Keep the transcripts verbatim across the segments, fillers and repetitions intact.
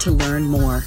to learn more.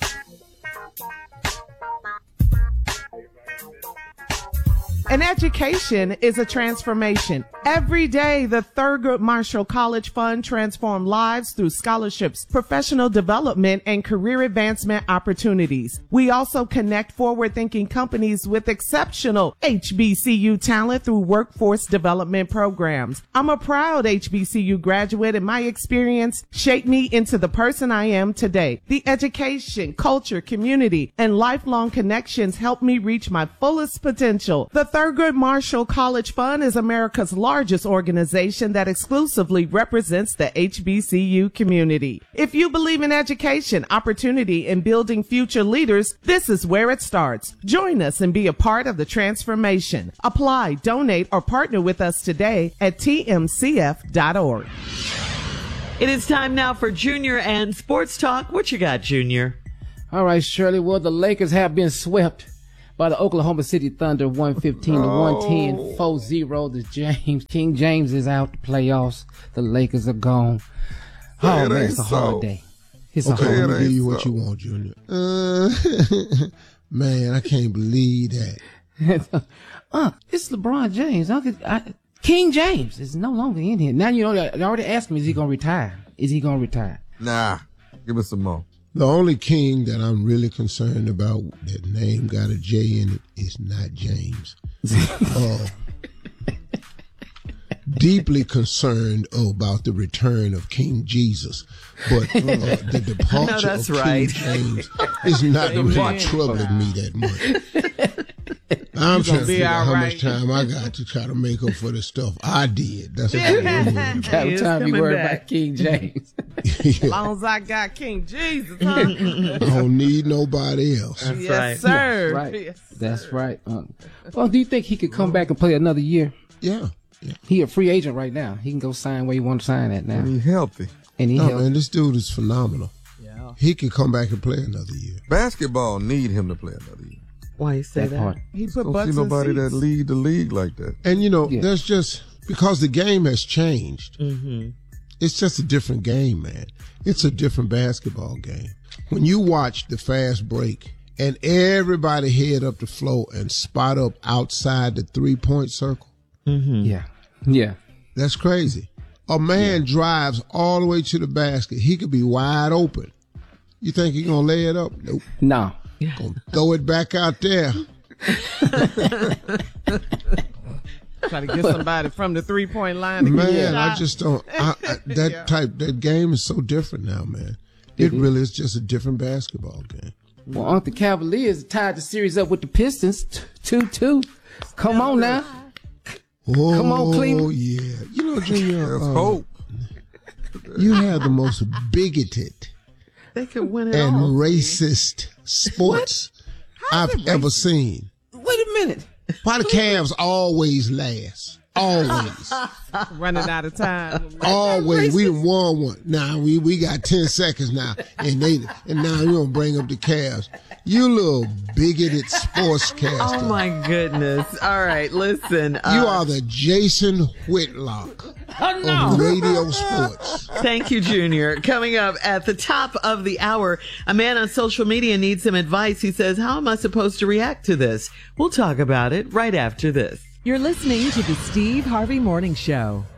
An education is a transformation. Every day, the Thurgood Marshall College Fund transforms lives through scholarships, professional development, and career advancement opportunities. We also connect forward-thinking companies with exceptional H B C U talent through workforce development programs. I'm a proud H B C U graduate, and my experience shaped me into the person I am today. The education, culture, community, and lifelong connections helped me reach my fullest potential. The Thurgood Marshall College Fund is America's largest organization that exclusively represents the H B C U community. If you believe in education, opportunity, and building future leaders, this is where it starts. Join us and be a part of the transformation. Apply, donate, or partner with us today at T M C F dot org. It is time now for Junior and Sports Talk. What you got, Junior? All right, Shirley. Well, the Lakers have been swept by the Oklahoma City Thunder, one fifteen to one ten, four zero. The James King James is out the playoffs. The Lakers are gone. Oh, man, it's a so. hard day. It's okay, a hard let me day. give you what you want, Junior. Uh, man, I can't believe that. uh, it's LeBron James. I could, I, King James is no longer in here. Now, you know, they already asked me, is he going to retire? Is he going to retire? Nah, give us some more. The only king that I'm really concerned about that name got a J in it is not James. uh, deeply concerned about the return of King Jesus, but uh, the departure that's of right. King James is not really troubling me that much. I'm trying to figure out how right. much time I got to try to make up for the stuff I did. That's what I'm doing. Got He is time to be coming worried back. about King James. As long as I got King Jesus, huh? I don't need nobody else. That's yes, right. sir. Right. Yes, That's sir. right. Uh, well, do you think he could come back and play another year? Yeah. yeah. He a free agent right now. He can go sign where he want to sign at now. He's healthy. And he No, healthy. man, this dude is phenomenal. Yeah. He could come back and play another year. Basketball need him to play another year. Why you say that that? part. He put Don't butts see in nobody that seats. lead the league like that. And, you know, Yeah. there's just, because the game has changed, Mm-hmm. it's just a different game, man. It's a different basketball game. When you watch the fast break and everybody head up the floor and spot up outside the three-point circle, Mm-hmm. Yeah. Yeah. that's crazy. A man drives all the way to the basket. He could be wide open. You think he's going to lay it up? Nope. No. Going to throw it back out there. Try to get somebody from the three-point line to get a Man, I shot. just don't. I, I, that Yeah. type, that game is so different now, man. It really is just a different basketball game. Well, Uncle the Cavaliers tied the series up with the Pistons, two two. Come on now. Oh, Come on, Cleveland. yeah. You know, Junior, There's uh, hope. you have the most bigoted They could win it and all. racist sports I've ever seen. Wait a minute. Why the Cavs always last? Always. running out of time. Always. We done won one. Now we, we got ten seconds now. And they and now you don't bring up the Cavs. You little bigoted sportscaster. Oh my goodness. All right, listen. Uh, You are the Jason Whitlock of radio sports. Thank you, Junior. Coming up at the top of the hour, a man on social media needs some advice. He says, how am I supposed to react to this? We'll talk about it right after this. You're listening to the Steve Harvey Morning Show.